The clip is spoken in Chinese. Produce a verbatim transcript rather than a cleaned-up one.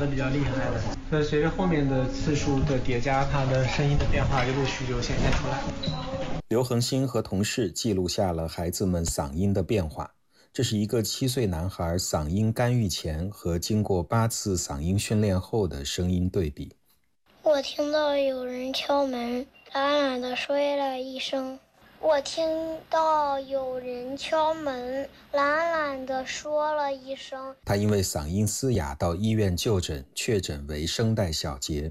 得比较厉害的，所以随着后面的次数的叠加，他的声音的变化就陆续就显现出来。 刘恒星和同事记录下了孩子们嗓音的变化。这是一个七岁男孩嗓音干预前和经过八次嗓音训练后的声音对比。 我听到有人敲门，懒懒地说了一声。我听到有人敲门，懒懒地说了一声。 他因为嗓音嘶哑到医院就诊，确诊为声带小结。